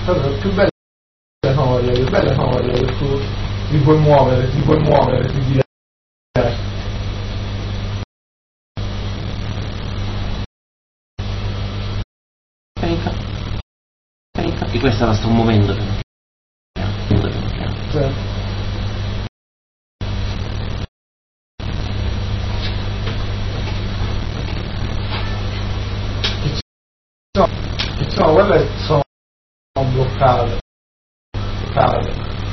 Allora, più belle sono quelle che tu ti puoi muovere, ti diverti. Infatti questa la sto muovendo piano piano. Certo. Quelle sono bloccate.